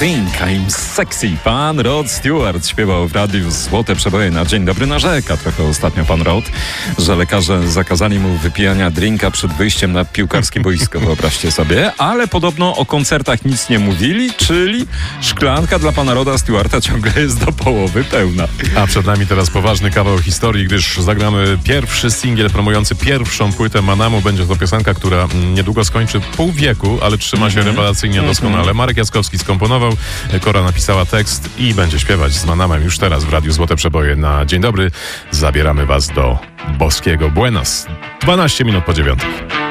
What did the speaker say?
Think I'm Sexy. Pan Rod Stewart śpiewał w radiu Złote Przeboje na Dzień Dobry. Narzeka trochę ostatnio pan Rod, że lekarze zakazali mu wypijania drinka przed wyjściem na piłkarskie boisko, wyobraźcie sobie. Ale podobno o koncertach nic nie mówili, czyli szklanka dla pana Roda Stewarta ciągle jest do połowy pełna. A przed nami teraz poważny kawał historii, gdyż zagramy pierwszy singiel promujący pierwszą płytę Manamu. Będzie to piosenka, która niedługo skończy pół wieku, ale trzyma się rewelacyjnie doskonale. Marek Jaskowski skomponował, Kora napisała tekst i będzie śpiewać z Manamem już teraz w Radiu Złote Przeboje na Dzień Dobry. Zabieramy was do boskiego Buenos. 12 minut po 9.